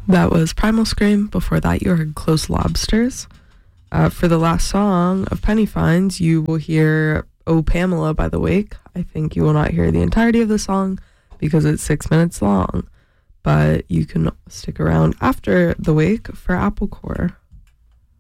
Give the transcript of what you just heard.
That was Primal Scream. Before that, you heard Close Lobsters. For the last song of Penny Finds, you will hear Oh Pamela by The Wake. I think you will not hear the entirety of the song because it's 6 minutes long, but you can stick around after The Wake for Applecore.